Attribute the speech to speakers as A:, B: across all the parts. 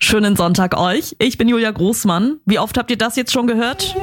A: Schönen Sonntag euch. Ich bin Julia Großmann. Wie oft habt ihr das jetzt schon gehört?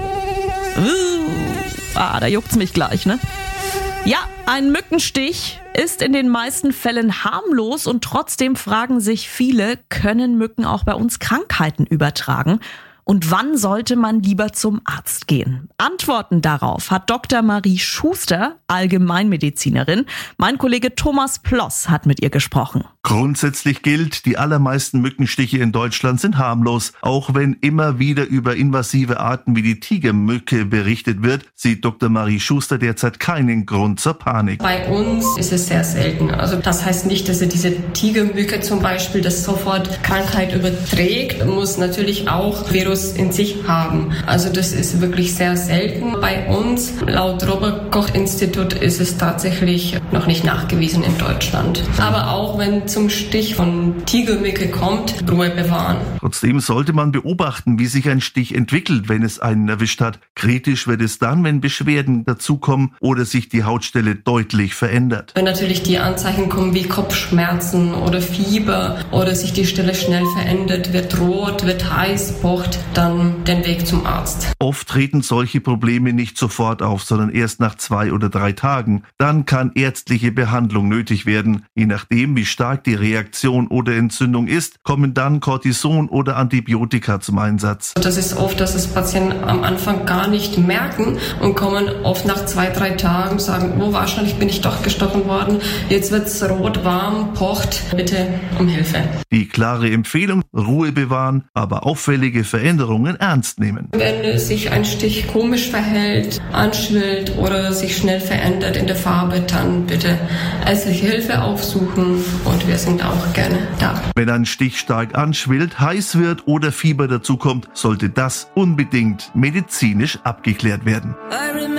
A: Da juckt's mich gleich, ne? Ja, ein Mückenstich ist in den meisten Fällen harmlos und trotzdem fragen sich viele, können Mücken auch bei uns Krankheiten übertragen? Und wann sollte man lieber zum Arzt gehen? Antworten darauf hat Dr. Marie Schuster, Allgemeinmedizinerin. Mein Kollege Thomas Ploss hat mit ihr gesprochen.
B: Grundsätzlich gilt, die allermeisten Mückenstiche in Deutschland sind harmlos. Auch wenn immer wieder über invasive Arten wie die Tigermücke berichtet wird, sieht Dr. Marie Schuster derzeit keinen Grund zur Panik.
C: Bei uns ist es sehr selten. Also das heißt nicht, dass diese Tigermücke zum Beispiel das sofort Krankheit überträgt, muss natürlich auch Virus in sich haben. Also das ist wirklich sehr selten. Bei uns, laut Robert-Koch-Institut, ist es tatsächlich noch nicht nachgewiesen in Deutschland. Aber auch wenn zum Stich von Tigermücke kommt, Ruhe bewahren.
B: Trotzdem sollte man beobachten, wie sich ein Stich entwickelt, wenn es einen erwischt hat. Kritisch wird es dann, wenn Beschwerden dazukommen oder sich die Hautstelle deutlich verändert.
C: Wenn natürlich die Anzeichen kommen wie Kopfschmerzen oder Fieber oder sich die Stelle schnell verändert, wird rot, wird heiß, pocht, dann den Weg zum Arzt.
B: Oft treten solche Probleme nicht sofort auf, sondern erst nach 2 oder 3 Tagen. Dann kann ärztliche Behandlung nötig werden. Je nachdem, wie stark die Reaktion oder Entzündung ist, kommen dann Cortison oder Antibiotika zum Einsatz.
C: Das ist oft, dass es Patienten am Anfang gar nicht merken und kommen oft nach 2, 3 Tagen und sagen, wahrscheinlich bin ich doch gestochen worden, jetzt wird's rot, warm, pocht, bitte um Hilfe.
B: Die klare Empfehlung, Ruhe bewahren, aber auffällige Veränderungen ernst nehmen.
C: Wenn sich ein Stich komisch verhält, anschwillt oder sich schnell verändert in der Farbe, dann bitte ärztliche Hilfe aufsuchen und wir sind auch gerne da.
B: Wenn ein Stich stark anschwillt, heiß wird oder Fieber dazukommt, sollte das unbedingt medizinisch abgeklärt werden.